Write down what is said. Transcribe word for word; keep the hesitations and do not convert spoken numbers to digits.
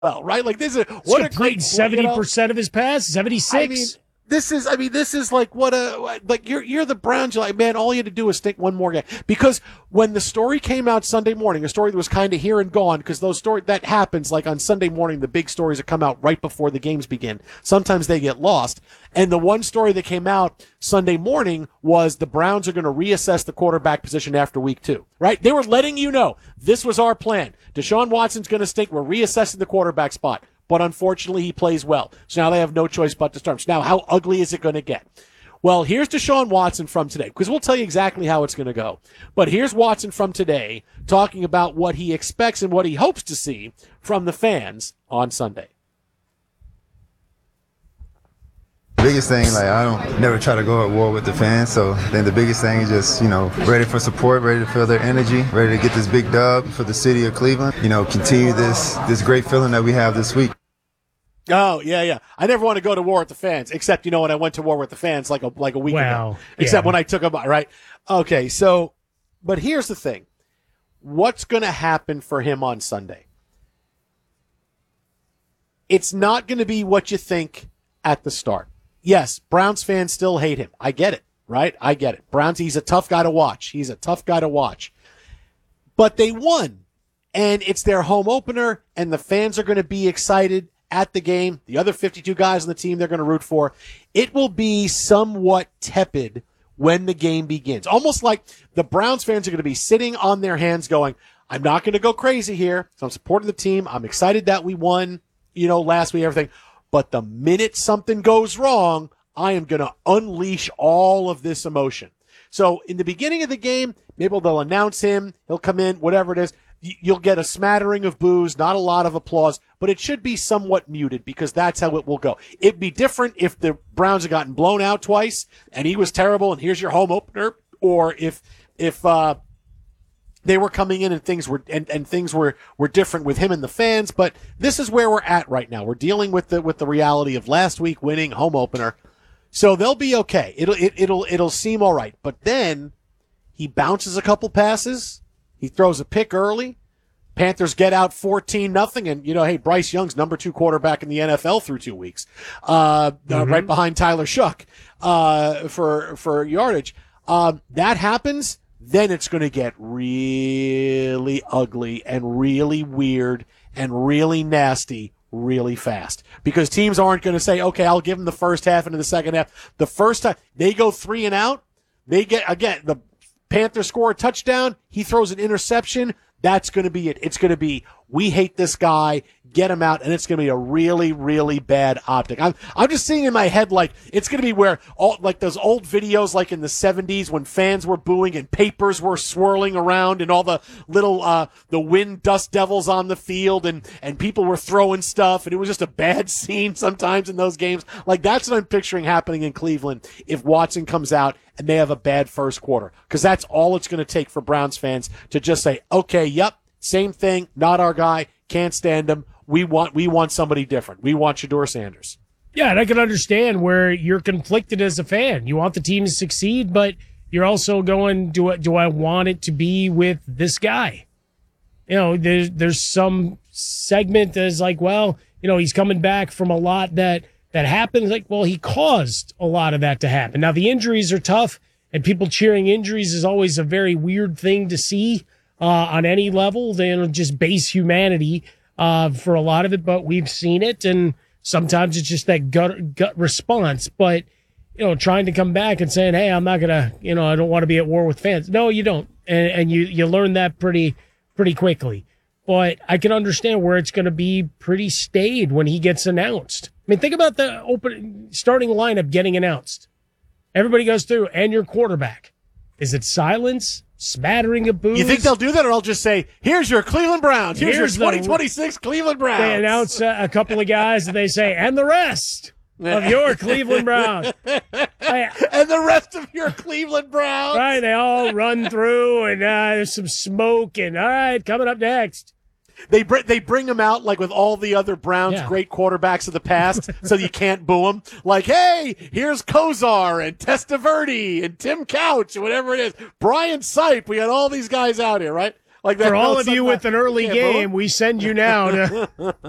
well, right? Like this is what a great seventy percent you know? of his passes, seventy-six. I mean, this is, I mean, this is like what a, like you're, you're the Browns. You're like, man, all you had to do is think one more game. Because when the story came out Sunday morning, a story that was kind of here and gone, because those stories, that happens like on Sunday morning, the big stories that come out right before the games begin. Sometimes they get lost. And the one story that came out Sunday morning was the Browns are going to reassess the quarterback position after week two, right? They were letting you know this was our plan. Deshaun Watson's going to stink. We're reassessing the quarterback spot. But unfortunately, he plays well. So now they have no choice but to start. So now how ugly is it going to get? Well, here's Deshaun Watson from today, because we'll tell you exactly how it's going to go. But here's Watson from today talking about what he expects and what he hopes to see from the fans on Sunday. Biggest thing, like I don't never try to go at war with the fans, so I think the biggest thing is just, you know, ready for support, ready to feel their energy, ready to get this big dub for the city of Cleveland, you know, continue this this great feeling that we have this week. Oh, yeah, yeah. I never want to go to war with the fans, except, you know, when I went to war with the fans like a like a week wow. ago. Except yeah. when I took them, right? Okay, so, but here's the thing. What's going to happen for him on Sunday? It's not going to be what you think at the start. Yes, Browns fans still hate him. I get it, right? I get it. Browns, he's a tough guy to watch. He's a tough guy to watch. But they won, and it's their home opener, and the fans are going to be excited at the game. The other fifty-two guys on the team they're going to root for. It will be somewhat tepid when the game begins. Almost like the Browns fans are going to be sitting on their hands going, I'm not going to go crazy here. So I'm supporting the team. I'm excited that we won, you know, last week, everything. But the minute something goes wrong, I am going to unleash all of this emotion. So in the beginning of the game, maybe they'll announce him. He'll come in, whatever it is. You'll get a smattering of boos, not a lot of applause, but it should be somewhat muted because that's how it will go. It'd be different if the Browns had gotten blown out twice and he was terrible and here's your home opener, or if if uh, they were coming in and things were and, and things were, were different with him and the fans. But this is where we're at right now. We're dealing with the with the reality of last week winning home opener, so they'll be okay. It'll it, it'll it'll seem all right. But then he bounces a couple passes. He throws a pick early. Panthers get out fourteen nothing, and, you know, hey, Bryce Young's number two quarterback in the N F L through two weeks, uh, mm-hmm. uh right behind Tyler Shuck, uh, for, for yardage. Um, that happens, then it's going to get really ugly and really weird and really nasty really fast, because teams aren't going to say, okay, I'll give them the first half into the second half. The first time they go three and out, they get, again, the Panthers score a touchdown, he throws an interception. That's going to be it. It's going to be, we hate this guy, get him out, and it's going to be a really, really bad optic. I'm, I'm just seeing in my head like it's going to be where all, like those old videos like in the seventies when fans were booing and papers were swirling around and all the little, uh, the wind dust devils on the field and, and people were throwing stuff, and it was just a bad scene sometimes in those games. Like that's what I'm picturing happening in Cleveland if Watson comes out and they have a bad first quarter, because that's all it's going to take for Browns fans to just say, okay, yep, same thing, not our guy, can't stand him. We want we want somebody different. We want Shedeur Sanders. Yeah, and I can understand where you're conflicted as a fan. You want the team to succeed, but you're also going, do I, do I want it to be with this guy? You know, there's there's some segment that is like, well, you know, he's coming back from a lot that that happened. Like, well, he caused a lot of that to happen. Now, the injuries are tough, and people cheering injuries is always a very weird thing to see uh, on any level. They're just base humanity uh, for a lot of it, but we've seen it, and sometimes it's just that gut gut response. But, you know, trying to come back and saying, hey, I'm not going to, you know, I don't want to be at war with fans. No, you don't. And, and you, you learn that pretty, pretty quickly. But I can understand where it's going to be pretty staid when he gets announced. I mean, think about the open starting lineup getting announced. Everybody goes through, and your quarterback. Is it silence? Smattering of boos? You think they'll do that, or I'll just say, here's your Cleveland Browns. Here's, here's your twenty twenty-six the, Cleveland Browns. They announce uh, a couple of guys, and they say, and the rest of your Cleveland Browns. I, and the rest of your Cleveland Browns. Right, they all run through, and uh, there's some smoke, and all right, coming up next. They bring they bring him out like with all the other Browns yeah. great quarterbacks of the past, so you can't boo him. Like, hey, here's Kosar and Testaverde and Tim Couch and whatever it is, Brian Sipe. We got all these guys out here, right? Like that. For all of you with an early game, we send you now to